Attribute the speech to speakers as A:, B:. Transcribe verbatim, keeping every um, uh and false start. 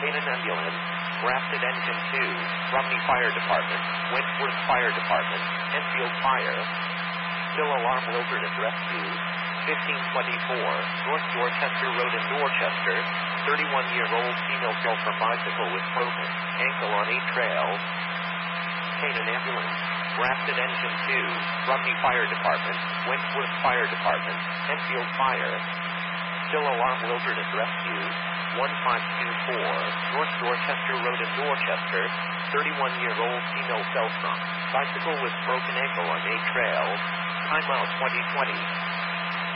A: Canaan Ambulance, Grafton Engine two, Romney Fire Department, Wentworth Fire Department, Enfield Fire. Still Alarm Wilderness Rescue, fifteen twenty-four, North Dorchester Road in Dorchester, thirty-one-year-old female fell from bicycle with broken ankle on a trail. Canaan Ambulance, Grafton Engine two, Romney Fire Department, Wentworth Fire Department, Enfield Fire. Still Alarm Wilderness Rescue, one five two four, North Dorchester Road in Dorchester, thirty-one-year-old female fell from bicycle with broken ankle on a trail. Time out twenty twenty.